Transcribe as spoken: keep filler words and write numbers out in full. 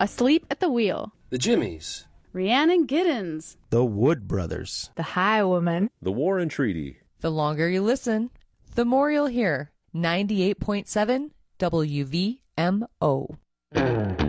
Asleep at the Wheel. The Jimmies. Rhiannon Giddens. The Wood Brothers. The Highwoman. The War and Treaty. The longer you listen, the more you'll hear. ninety-eight point seven W V M O.